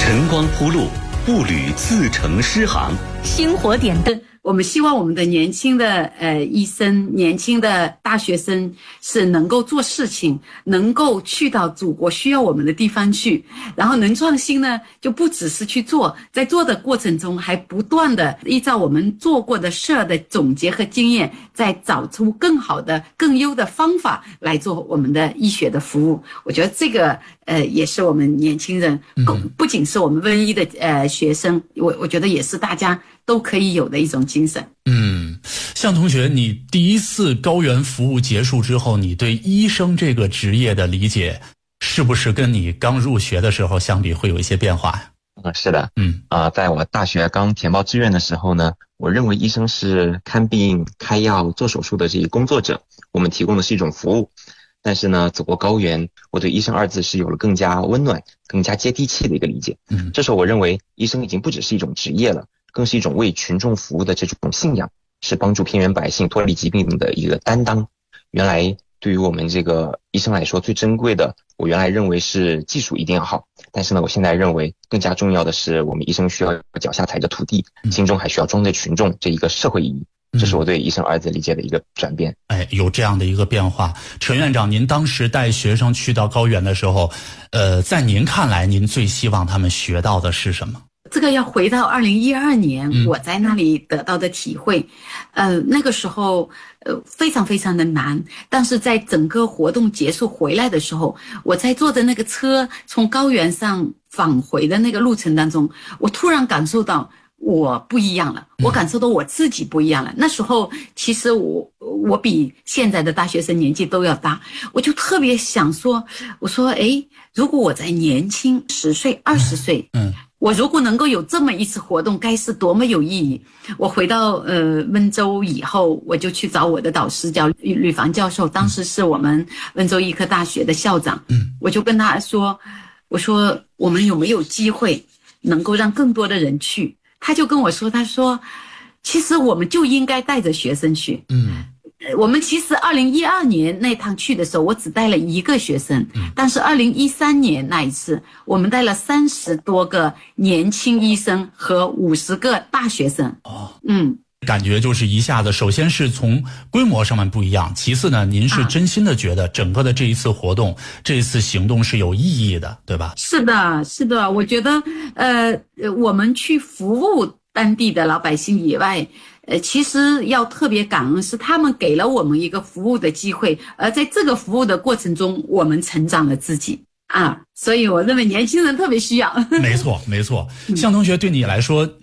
晨光铺路，步履自成诗行。 星火点灯。 我们希望我们的年轻的医生、年轻的大学生是能够做事情，能够去到祖国需要我们的地方去，然后能创新呢，就不只是去做，在做的过程中还不断的依照我们做过的事儿的总结和经验，再找出更好的、更优的方法来做我们的医学的服务。我觉得这个也是我们年轻人，不仅是我们温医的学生，我觉得也是大家都可以有的一种精神。 向同学，你第一次高原服务结束之后，你对医生这个职业的理解是不是跟你刚入学的时候相比会有一些变化呀？ 是的，在我大学刚填报志愿的时候呢，我认为医生是看病、开药、做手术的这一工作者，我们提供的是一种服务。但是呢，走过高原，我对医生二字是有了更加温暖、更加接地气的一个理解。这时候我认为医生已经不只是一种职业了，更是一种为群众服务的这种信仰，是帮助偏远百姓脱离疾病的一个担当。原来对于我们这个医生来说，最珍贵的，我原来认为是技术一定要好，但是呢，我现在认为更加重要的是，我们医生需要脚下踩着土地，心中还需要装着群众这一个社会意义。这是我对医生二字理解的一个转变。 有这样的一个变化。陈院长，您当时带学生去到高原的时候，在您看来，您最希望他们学到的是什么？ 这个要回到2012年，我在那里得到的体会。那个时候非常非常的难，但是在整个活动结束回来的时候，我在坐着那个车从高原上返回的那个路程当中，我突然感受到我不一样了，我感受到我自己不一样了。那时候其实我比现在的大学生年纪都要大，我就特别想说，我说如果我在年轻10岁20岁，我如果能够有这么一次活动，该是多么有意义。我回到温州以后，我就去找我的导师叫吕凡教授，当时是我们温州医科大学的校长。我就跟他说，我说我们有没有机会能够让更多的人去？他就跟我说，他说其实我们就应该带着学生去。我们其实2012年那趟去的时候，我只带了1个学生，但是2013年那一次，我们带了30多个年轻医生和50个大学生。 感觉就是一下子，首先是从规模上面不一样，其次呢，您是真心的觉得整个的这一次活动，这一次行动是有意义的，对吧？ 是的，是的，我觉得我们去服务当地的老百姓以外，其实要特别感恩，是他们给了我们一个服务的机会，而在这个服务的过程中，我们成长了自己所以我认为年轻人特别需要。 没错，没错。向同学，对你来说，